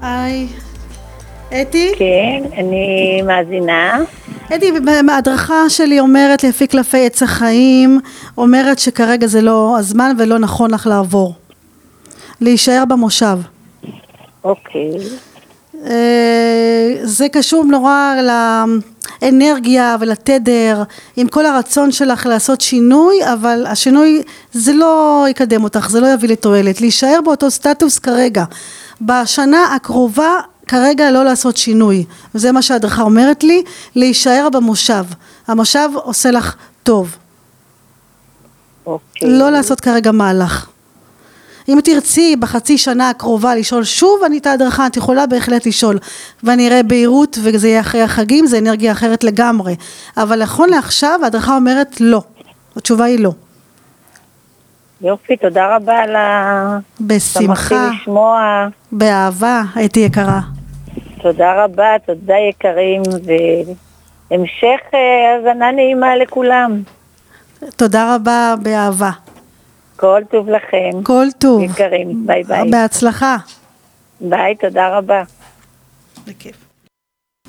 היי, אתי? כן, אני מאזינה. אתי, ההדרכה שלי אומרת לפי קלפי עץ החיים, אומרת שכרגע זה לא הזמן ולא נכון לך לעבור. להישאר במושב. אוקיי. זה קשור נורא לאנרגיה ולתדר, עם כל הרצון שלך לעשות שינוי, אבל השינוי זה לא יקדם אותך, זה לא יביא לתועלת. להישאר באותו סטטוס כרגע. בשנה הקרובה כרגע לא לעשות שינוי, וזה מה שההדרכה אומרת לי, להישאר במושב. המושב עושה לך טוב. אוקיי. לא לעשות כרגע מהלך. אם תרצי בחצי שנה הקרובה לשאול שוב, אני את ההדרכה, את יכולה בהחלט לשאול, ואני אראה בהירות, וזה יהיה אחרי החגים, זה אנרגיה אחרת לגמרי. אבל נכון לעכשיו, ההדרכה אומרת לא. התשובה היא לא. יופי, תודה רבה על בשמחה. שמחתי לשמוע. באהבה, הייתי יקרה. תודה רבה, תודה יקרים, והמשך הזנה נעימה לכולם. תודה רבה, באהבה. כל טוב לכם. כל טוב. יקרים, ביי ביי. בהצלחה. ביי, תודה רבה. בכיף.